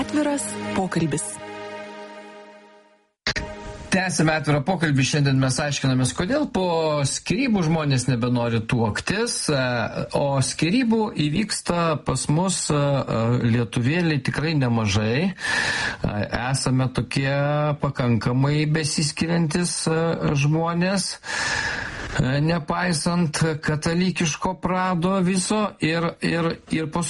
Atviras pokalbis. Tęsime atvirą pokalbį. Šiandien mes aiškinamės, kodėl po skyrybų žmonės nebenori tuoktis, o skyrybų įvyksta pas mus lietuvėliai tikrai nemažai. Esame tokie pakankamai besiskiriantis žmonės, nepaisant katalikiško prado viso ir paskui